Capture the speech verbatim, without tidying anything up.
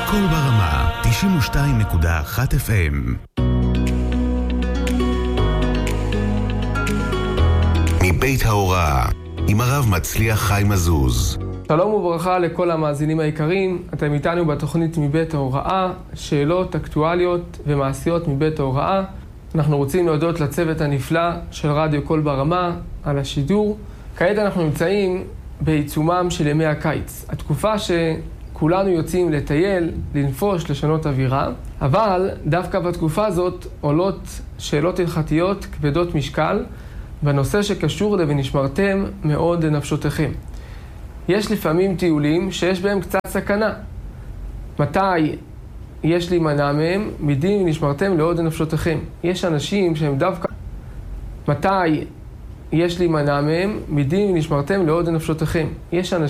קול ברמה, תשעים ושתיים נקודה אחת אף אם. מבית ההוראה, עם הרב מצליח חיים עזוז. שלום וברכה לכל המאזינים היקרים, אתם איתנו בתוכנית מבית ההוראה, שאלות אקטואליות ומעשיות מבית ההוראה. אנחנו רוצים להודות לצוות הנפלא של רדיו קול ברמה על השידור. כעת אנחנו נמצאים בעיצומם של ימי הקיץ, התקופה שכולנו יוצאים לטייל, לנפוש, לשנות אווירה, אבל דווקא בתקופה הזאת עולות שאלות הלכתיות כבדות משקל בנושא שקשור ל"ונשמרתם מאוד לנפשותיכם". יש לפעמים טיולים שיש בהם קצת סכנה. מתי יש להימנע מהם? מדין ונשמרתם לעוד לנפשותיכם. יש אנשים שהם דווקא... מתי יש להימנע מהם? מדין ונשמרתם לעוד לנפשותיכם. יש אנשים